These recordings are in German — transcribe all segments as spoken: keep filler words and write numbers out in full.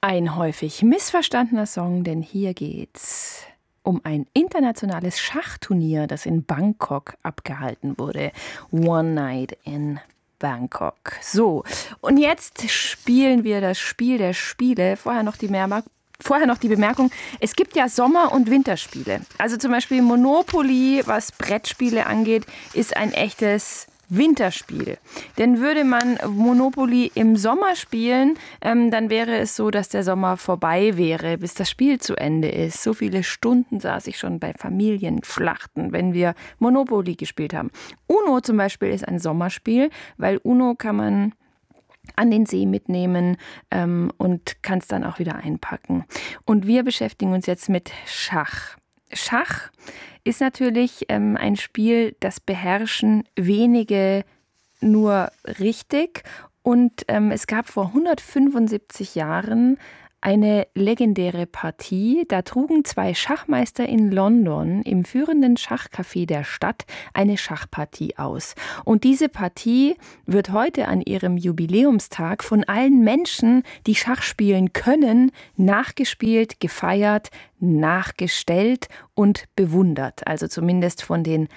Ein häufig missverstandener Song, denn hier geht's um ein internationales Schachturnier, das in Bangkok abgehalten wurde. One Night in Bangkok. So, und jetzt spielen wir das Spiel der Spiele. Vorher noch die Mehrmark Vorher noch die Bemerkung, es gibt ja Sommer- und Winterspiele. Also zum Beispiel Monopoly, was Brettspiele angeht, ist ein echtes Winterspiel. Denn würde man Monopoly im Sommer spielen, ähm, dann wäre es so, dass der Sommer vorbei wäre, bis das Spiel zu Ende ist. So viele Stunden saß ich schon bei Familienschlachten, wenn wir Monopoly gespielt haben. Uno zum Beispiel ist ein Sommerspiel, weil Uno kann man an den See mitnehmen ähm, und kann es dann auch wieder einpacken. Und wir beschäftigen uns jetzt mit Schach. Schach ist natürlich ähm, ein Spiel, das beherrschen wenige nur richtig. Und ähm, es gab vor hundertfünfundsiebzig Jahren eine legendäre Partie. Da trugen zwei Schachmeister in London im führenden Schachcafé der Stadt eine Schachpartie aus. Und diese Partie wird heute an ihrem Jubiläumstag von allen Menschen, die Schach spielen können, nachgespielt, gefeiert, nachgestellt und bewundert. Also zumindest von den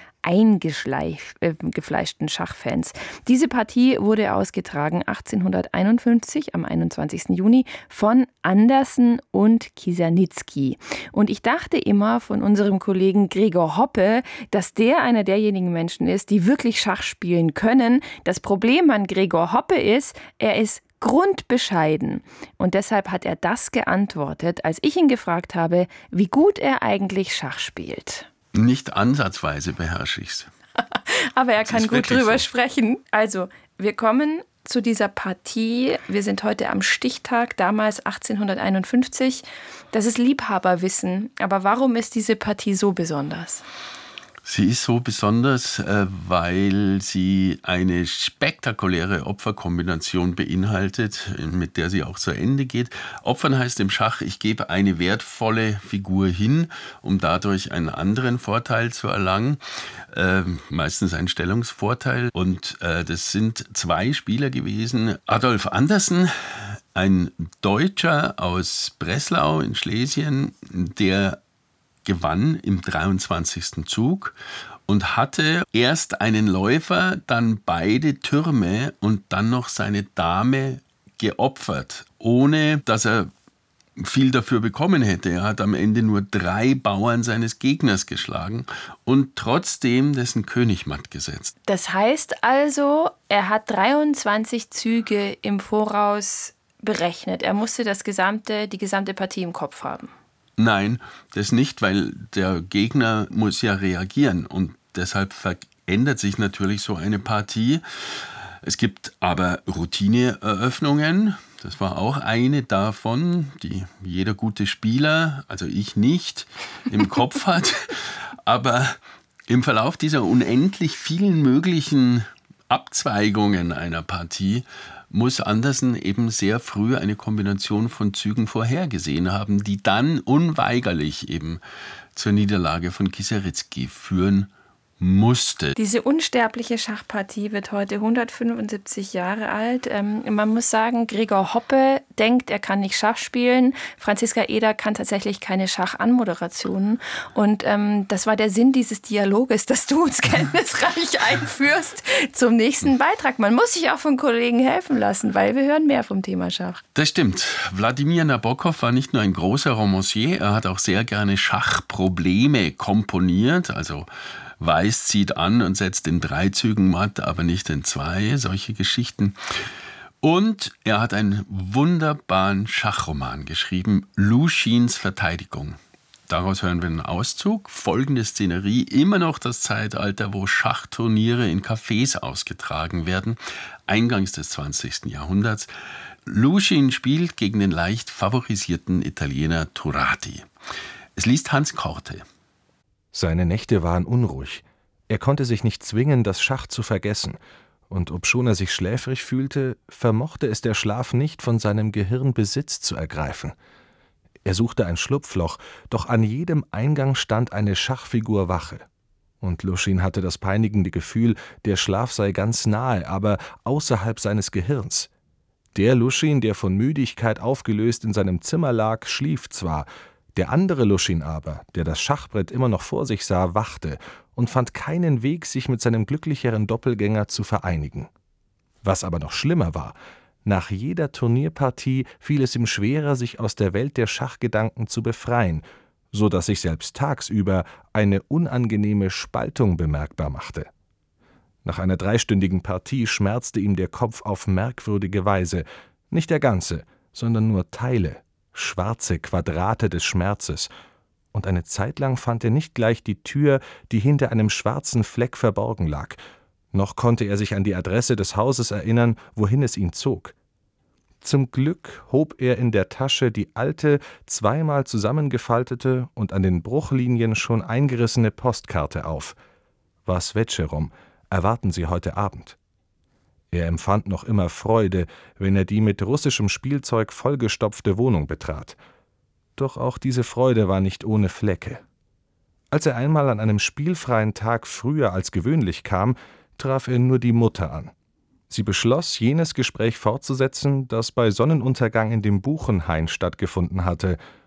eingefleischten Schachfans. Diese Partie wurde ausgetragen achtzehnhunderteinundfünfzig am einundzwanzigsten Juni von Andersen und Kieseritzky. Und ich dachte immer von unserem Kollegen Gregor Hoppe, dass der einer derjenigen Menschen ist, die wirklich Schach spielen können. Das Problem an Gregor Hoppe ist, er ist grundbescheiden. Und deshalb hat er das geantwortet, als ich ihn gefragt habe, wie gut er eigentlich Schach spielt. Nicht ansatzweise beherrsche ich es. Aber er kann gut drüber so. sprechen. Also, wir kommen zu dieser Partie. Wir sind heute am Stichtag, damals achtzehnhunderteinundfünfzig. Das ist Liebhaberwissen. Aber warum ist diese Partie so besonders? Sie ist so besonders, weil sie eine spektakuläre Opferkombination beinhaltet, mit der sie auch zu Ende geht. Opfern heißt im Schach, ich gebe eine wertvolle Figur hin, um dadurch einen anderen Vorteil zu erlangen, äh, meistens einen Stellungsvorteil. Und äh, das sind zwei Spieler gewesen. Adolf Andersen, ein Deutscher aus Breslau in Schlesien, der gewann im dreiundzwanzigsten Zug und hatte erst einen Läufer, dann beide Türme und dann noch seine Dame geopfert, ohne dass er viel dafür bekommen hätte. Er hat am Ende nur drei Bauern seines Gegners geschlagen und trotzdem dessen König matt gesetzt. Das heißt also, er hat dreiundzwanzig Züge im Voraus berechnet. Er musste das gesamte, die gesamte Partie im Kopf haben. Nein, das nicht, weil der Gegner muss ja reagieren und deshalb verändert sich natürlich so eine Partie. Es gibt aber Routineeröffnungen, das war auch eine davon, die jeder gute Spieler, also ich nicht, im Kopf hat. Aber im Verlauf dieser unendlich vielen möglichen Abzweigungen einer Partie muss Andersen eben sehr früh eine Kombination von Zügen vorhergesehen haben, die dann unweigerlich eben zur Niederlage von Kieseritzky führen musste. Diese unsterbliche Schachpartie wird heute hundertfünfundsiebzig Jahre alt. Ähm, man muss sagen, Gregor Hoppe denkt, er kann nicht Schach spielen. Franziska Eder kann tatsächlich keine Schachanmoderationen. Und ähm, das war der Sinn dieses Dialoges, dass du uns kenntnisreich einführst zum nächsten Beitrag. Man muss sich auch von Kollegen helfen lassen, weil wir hören mehr vom Thema Schach. Das stimmt. Wladimir Nabokov war nicht nur ein großer Romancier, er hat auch sehr gerne Schachprobleme komponiert, also Weiß zieht an und setzt in drei Zügen matt, aber nicht in zwei, solche Geschichten. Und er hat einen wunderbaren Schachroman geschrieben, Luschins Verteidigung. Daraus hören wir einen Auszug. Folgende Szenerie, immer noch das Zeitalter, wo Schachturniere in Cafés ausgetragen werden, eingangs des zwanzigsten Jahrhunderts. Luschin spielt gegen den leicht favorisierten Italiener Turati. Es liest Hans Korte. Seine Nächte waren unruhig. Er konnte sich nicht zwingen, das Schach zu vergessen. Und obschon er sich schläfrig fühlte, vermochte es der Schlaf nicht, von seinem Gehirn Besitz zu ergreifen. Er suchte ein Schlupfloch, doch an jedem Eingang stand eine Schachfigur Wache. Und Luschin hatte das peinigende Gefühl, der Schlaf sei ganz nahe, aber außerhalb seines Gehirns. Der Luschin, der von Müdigkeit aufgelöst in seinem Zimmer lag, schlief zwar, der andere Luschin aber, der das Schachbrett immer noch vor sich sah, wachte und fand keinen Weg, sich mit seinem glücklicheren Doppelgänger zu vereinigen. Was aber noch schlimmer war: Nach jeder Turnierpartie fiel es ihm schwerer, sich aus der Welt der Schachgedanken zu befreien, so dass sich selbst tagsüber eine unangenehme Spaltung bemerkbar machte. Nach einer dreistündigen Partie schmerzte ihm der Kopf auf merkwürdige Weise, nicht der ganze, sondern nur Teile, schwarze Quadrate des Schmerzes, und eine Zeit lang fand er nicht gleich die Tür, die hinter einem schwarzen Fleck verborgen lag, noch konnte er sich an die Adresse des Hauses erinnern, wohin es ihn zog. Zum Glück hob er in der Tasche die alte, zweimal zusammengefaltete und an den Bruchlinien schon eingerissene Postkarte auf. »Was Vetscherom, erwarten Sie heute Abend?« Er empfand noch immer Freude, wenn er die mit russischem Spielzeug vollgestopfte Wohnung betrat. Doch auch diese Freude war nicht ohne Flecke. Als er einmal an einem spielfreien Tag früher als gewöhnlich kam, traf er nur die Mutter an. Sie beschloss, jenes Gespräch fortzusetzen, das bei Sonnenuntergang in dem Buchenhain stattgefunden hatte,